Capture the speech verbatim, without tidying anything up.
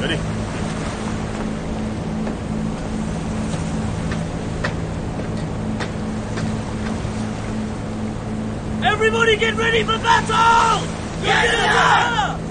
Ready? Everybody get ready for battle! Yes, sir!